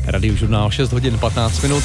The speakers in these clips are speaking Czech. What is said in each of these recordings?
Radiožurnál 6 hodin 15 minut.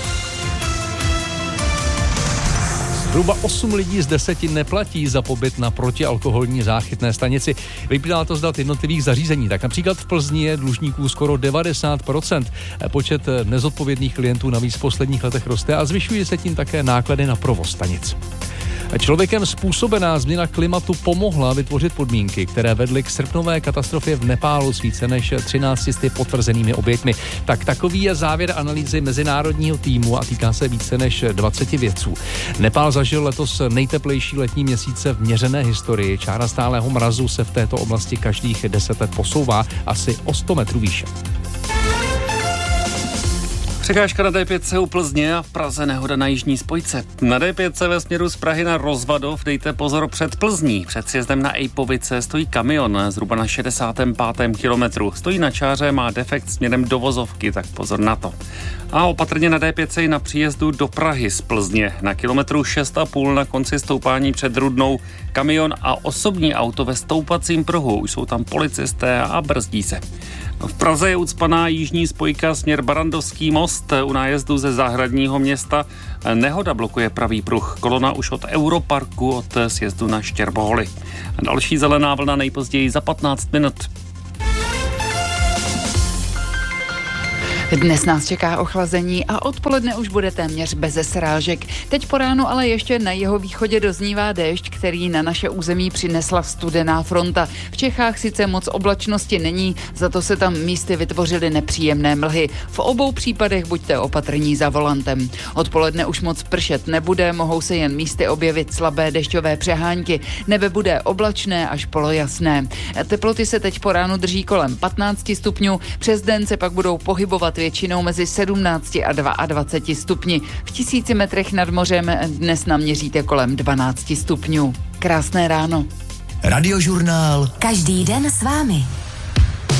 Zhruba 8 lidí z 10 neplatí za pobyt na protialkoholní záchytné stanici. Vyplývá to z dat jednotlivých zařízení. Tak například v Plzni je dlužníků skoro 90%. Počet nezodpovědných klientů navíc v posledních letech roste a zvyšují se tím také náklady na provoz stanic. Člověkem způsobená změna klimatu pomohla vytvořit podmínky, které vedly k srpnové katastrofě v Nepálu s více než 1300 potvrzenými oběťmi. Tak takový je závěr analýzy mezinárodního týmu a týká se více než 20 vědců. Nepál zažil letos nejteplejší letní měsíce v měřené historii. Čára stálého mrazu se v této oblasti každých 10 let posouvá asi o 100 metrů výše. Překážka na D5 u Plzně a v Praze nehoda na jižní spojce. Na D5 ve směru z Prahy na Rozvadov dejte pozor před Plzní. Před sjezdem na Ejpovice stojí kamion zhruba na 65. kilometru. Stojí na čáře, má defekt směrem do vozovky, tak pozor na to. A opatrně na D5 na příjezdu do Prahy z Plzně. Na kilometru 6,5 na konci stoupání před Rudnou kamion a osobní auto ve stoupacím pruhu. Už jsou tam policisté a brzdí se. V Praze je ucpaná jižní spojka směr Barandovský most u nájezdu ze Zahradního města. Nehoda blokuje pravý pruh. Kolona už od Europarku od sjezdu na Štěrboholy. Další zelená vlna nejpozději za 15 minut. Dnes nás čeká ochlazení a odpoledne už bude téměř beze srážek. Teď po ránu ale ještě na jeho východě doznívá déšť, který na naše území přinesla studená fronta. V Čechách sice moc oblačnosti není, za to se tam místy vytvořily nepříjemné mlhy. V obou případech buďte opatrní za volantem. Odpoledne už moc pršet nebude, mohou se jen místy objevit slabé dešťové přehánky. Nebe bude oblačné až polojasné. Teploty se teď po ránu drží kolem 15 stupňů, přes den se pak budou pohybovat většinou mezi 17 a 22 stupni. V 1000 metrech nad mořem dnes naměříte kolem 12 stupňů. Krásné ráno. Radiožurnál. Každý den s vámi.